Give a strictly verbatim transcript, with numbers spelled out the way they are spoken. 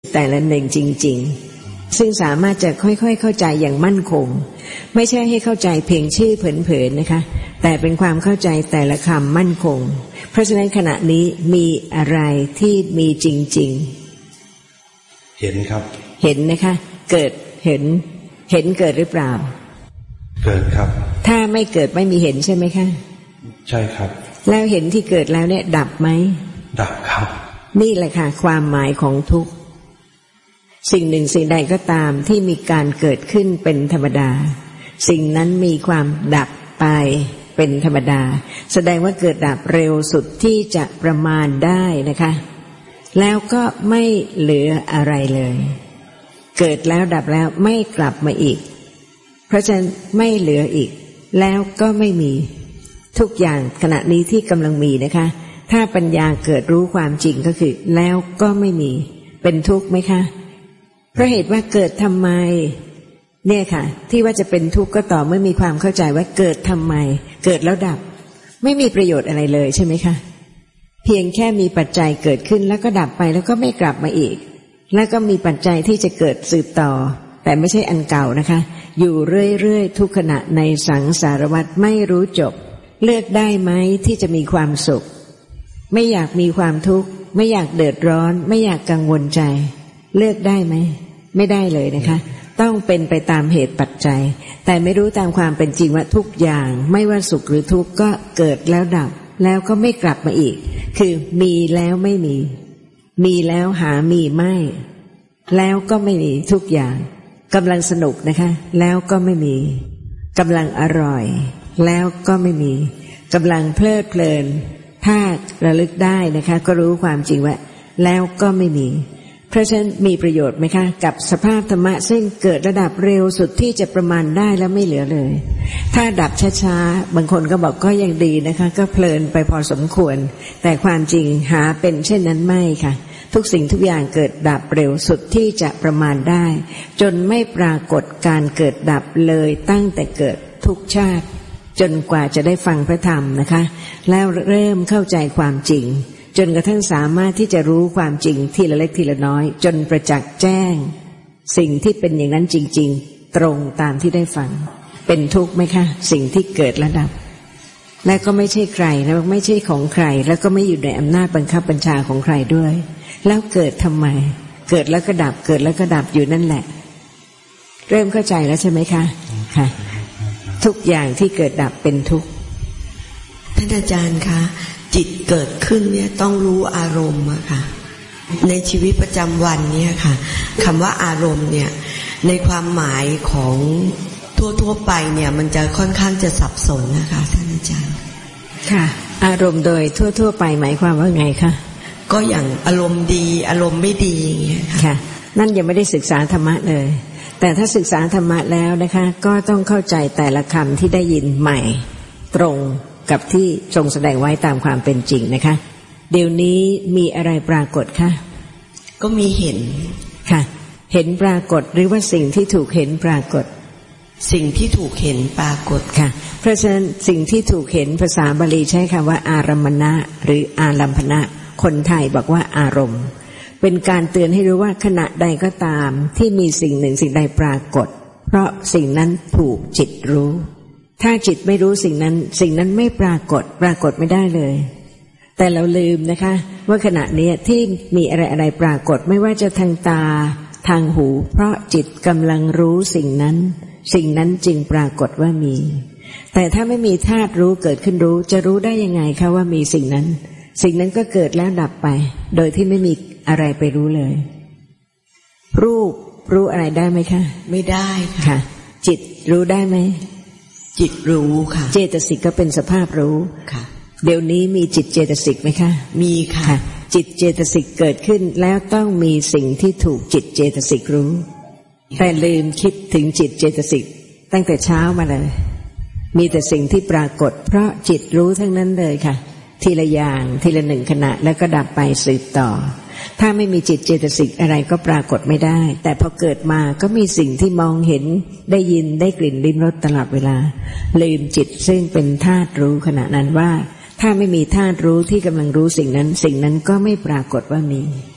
แต่ละหนึ่งจริงๆซึ่งสามารถจะค่อยๆเข้าใจอย่างมั่นคงไม่ใช่ให้เข้าใจเพียงชื่อเผินๆนะคะแต่เป็นความเข้าใจแต่ละคำมั่นคงเพราะฉะนั้นขณะนี้มีอะไรที่มีจริงๆเห็นครับเห็นนะคะเกิดเห็นเห็นเกิดหรือเปล่าเกิดครับถ้าไม่เกิดไม่มีเห็นใช่ไหมคะใช่ครับแล้วเห็นที่เกิดแล้วเนี่ยดับไหมดับครับนี่แหละค่ะความหมายของทุกข์สิ่งหนึ่งสิ่งใดก็ตามที่มีการเกิดขึ้นเป็นธรรมดาสิ่งนั้นมีความดับไปเป็นธรรมดาแสดงว่าเกิดดับเร็วสุดที่จะประมาณได้นะคะแล้วก็ไม่เหลืออะไรเลยเกิดแล้วดับแล้วไม่กลับมาอีกเพราะฉะนั้นไม่เหลืออีกแล้วก็ไม่มีทุกอย่างขณะนี้ที่กำลังมีนะคะถ้าปัญญาเกิดรู้ความจริงก็คือแล้วก็ไม่มีเป็นทุกข์ไหมคะเพราะเหตุว่าเกิดทำไมเนี่ยค่ะที่ว่าจะเป็นทุกข์ก็ต่อเมื่อมีความเข้าใจว่าเกิดทำไมเกิดแล้วดับไม่มีประโยชน์อะไรเลยใช่ไหมคะเพียงแค่มีปัจจัยเกิดขึ้นแล้วก็ดับไปแล้วก็ไม่กลับมาอีกแล้วก็มีปัจจัยที่จะเกิดสืบต่อแต่ไม่ใช่อันเก่านะคะอยู่เรื่อยๆทุกขณะในสังสารวัฏไม่รู้จบเลือกได้ไหมที่จะมีความสุขไม่อยากมีความทุกข์ไม่อยากเดือดร้อนไม่อยากกังวลใจเลือกได้ไหมไม่ได้เลยนะคะต้องเป็นไปตามเหตุปัจจัยแต่ไม่รู้ตามความเป็นจริงว่าทุกอย่างไม่ว่าสุขหรือทุกข์ก็เกิดแล้วดับแล้วก็ไม่กลับมาอีกคือมีแล้วไม่มีมีแล้วหามีไม่แล้วก็ไม่มีทุกอย่างกำลังสนุกนะคะแล้วก็ไม่มีกำลังอร่อยแล้วก็ไม่มีกำลังเพลิดเพลินถ้าระลึกได้นะคะก็รู้ความจริงว่าแล้วก็ไม่มีเพราะฉะนั้นมีประโยชน์ไหมคะกับสภาพธรรมะซึ่งเกิดระดับเร็วสุดที่จะประมาณได้แล้วไม่เหลือเลยถ้าดับช้าๆบางคนก็บอกก็ยังดีนะคะก็เพลินไปพอสมควรแต่ความจริงหาเป็นเช่นนั้นไม่ค่ะทุกสิ่งทุกอย่างเกิดดับเร็วสุดที่จะประมาณได้จนไม่ปรากฏการเกิดดับเลยตั้งแต่เกิดทุกชาติจนกว่าจะได้ฟังพระธรรมนะคะแล้วเริ่มเข้าใจความจริงจนกระทั่งสามารถที่จะรู้ความจริงทีละเล็กทีละน้อยจนประจักษ์แจ้งสิ่งที่เป็นอย่างนั้นจริงๆตรงตามที่ได้ฟังเป็นทุกข์ไหมคะสิ่งที่เกิดและดับและก็ไม่ใช่ใครนะไม่ใช่ของใครแล้วก็ไม่อยู่ในอำนาจบังคับบัญชาของใครด้วยแล้วเกิดทำไมเกิดแล้วก็ดับเกิดแล้วก็ดับอยู่นั่นแหละเริ่มเข้าใจแล้วใช่ไหมคะค่ะทุกอย่างที่เกิดดับเป็นทุกข์ท่านอาจารย์คะจิตเกิดขึ้นเนี่ยต้องรู้อารมณ์อะค่ะในชีวิตประจำวันเนี่ยค่ะคำว่าอารมณ์เนี่ยในความหมายของทั่วๆไปเนี่ยมันจะค่อนข้างจะสับสนนะคะท่านอาจารย์ค่ะอารมณ์โดยทั่วๆไปหมายความว่าไงคะก็อย่างอารมณ์ดีอารมณ์ไม่ดีอย่างเงี้ยค่ะนั่นยังไม่ได้ศึกษาธรรมะเลยแต่ถ้าศึกษาธรรมะแล้วนะคะก็ต้องเข้าใจแต่ละคำที่ได้ยินใหม่ตรงกับที่ทรงแสดงไว้ตามความเป็นจริงนะคะเดี๋ยวนี้มีอะไรปรากฏคะก็มีเห็นค่ะเห็นปรากฏหรือว่าสิ่งที่ถูกเห็นปรากฏสิ่งที่ถูกเห็นปรากฏค่ะเพราะฉะนั้นสิ่งที่ถูกเห็นภาษาบาลีใช้คำว่าอารัมมณะหรืออารัมพนะคนไทยบอกว่าอารมณ์เป็นการเตือนให้รู้ว่าขณะใดก็ตามที่มีสิ่งหนึ่งสิ่งใดปรากฏเพราะสิ่งนั้นถูกจิตรู้ถ้าจิตไม่รู้สิ่งนั้นสิ่งนั้นไม่ปรากฏปรากฏไม่ได้เลยแต่เราลืมนะคะว่าขณะนี้ที่มีอะไรอะไรปรากฏไม่ว่าจะทางตาทางหูเพราะจิตกำลังรู้สิ่งนั้นสิ่งนั้นจึงปรากฏว่ามีแต่ถ้าไม่มีธาตุรู้เกิดขึ้นรู้จะรู้ได้ยังไงคะว่ามีสิ่งนั้นสิ่งนั้นก็เกิดแล้วดับไปโดยที่ไม่มีอะไรไปรู้เลยรูปรู้อะไรได้ไหมคะไม่ได้ค่ะจิตรู้ได้ไหมจิตรู้ค่ะเจตสิกก็เป็นสภาพรู้ค่ะเดี๋ยวนี้มีจิตเจตสิกไหมคะมีค่ะจิตเจตสิกเกิดขึ้นแล้วต้องมีสิ่งที่ถูกจิตเจตสิกรู้แต่ลืมคิดถึงจิตเจตสิกตั้งแต่เช้ามาเลยมีแต่สิ่งที่ปรากฏเพราะจิตรู้ทั้งนั้นเลยค่ะทีละอย่างทีละหนึ่งขณะแล้วก็ดับไปสืบต่อถ้าไม่มีจิตเจตสิกอะไรก็ปรากฏไม่ได้แต่พอเกิดมาก็มีสิ่งที่มองเห็นได้ยินได้กลิ่นลิ้มรสตลอดเวลาลืมจิตซึ่งเป็นธาตุรู้ขณะนั้นว่าถ้าไม่มีธาตุรู้ที่กำลังรู้สิ่งนั้นสิ่งนั้นก็ไม่ปรากฏว่ามี